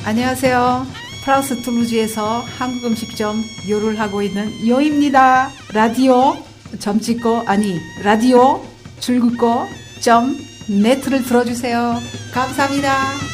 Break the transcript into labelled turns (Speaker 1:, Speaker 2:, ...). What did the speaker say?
Speaker 1: 안녕하세요. 프랑스 툴루즈에서 한국 음식점 요를 하고 있는 요입니다. 라디오 라디오 줄긋고 점 네트를 들어주세요. 감사합니다.